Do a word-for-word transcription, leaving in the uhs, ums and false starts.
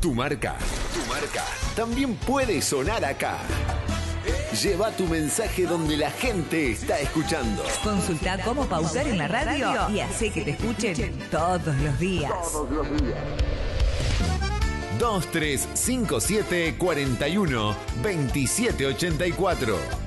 Tu marca, tu marca, también puede sonar acá. Lleva tu mensaje donde la gente está escuchando. Consulta cómo pausar en la radio y hace que te escuchen todos los días. Todos los días. dos tres cinco siete cuarenta y uno veintisiete ochenta y cuatro